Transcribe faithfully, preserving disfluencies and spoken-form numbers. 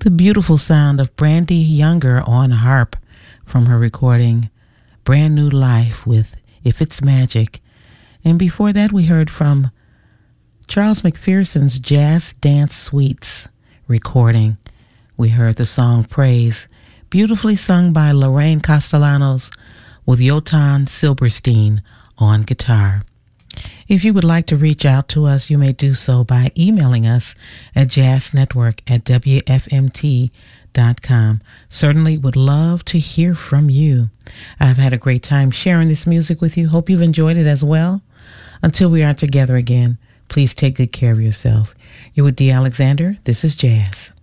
the beautiful sound of Brandy Younger on harp from her recording Brand New Life with If It's Magic. And before that, we heard from Charles McPherson's Jazz Dance Suites recording. We heard the song Praise, beautifully sung by Lorraine Castellanos with Jotan Silberstein on guitar. If you would like to reach out to us, you may do so by emailing us at jazznetwork at w f m t dot com. Certainly would love to hear from you. I've had a great time sharing this music with you. Hope you've enjoyed it as well. Until we are together again, please take good care of yourself. You're with Dee Alexander. This is Jazz.